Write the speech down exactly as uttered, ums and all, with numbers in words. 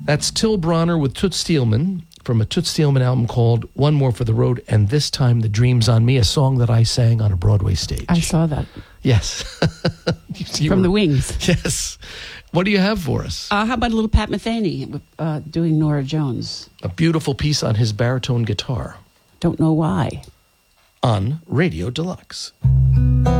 That's Till Bronner with Toots Steelman from a Toots Steelman album called One More for the Road, and This Time the Dream's on Me, a song that I sang on a Broadway stage. I saw that. Yes. You From were- the Wings. Yes. What do you have for us? Uh, how about a little Pat Metheny uh, doing Nora Jones? A beautiful piece on his baritone guitar Don't know why. on Radio Deluxe.